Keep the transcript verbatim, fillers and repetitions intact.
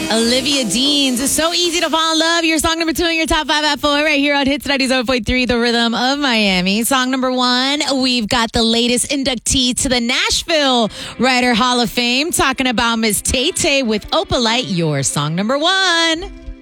Olivia Deans. It's so easy to fall in love. Your song number two in your top five at four right here on Hits ninety-seven point three, The Rhythm of Miami. Song number one, we've got the latest inductee to the Nashville Writer Hall of Fame, talking about Miss Tay Tay with Opalite, your song number one.